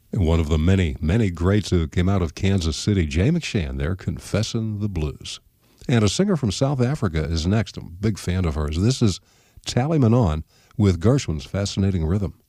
And one of the many, many greats who came out of Kansas City, Jay McShann there, Confessin' the Blues. And a singer from South Africa is next. I'm a big fan of hers. This is Tally Manon with Gershwin's Fascinating Rhythm.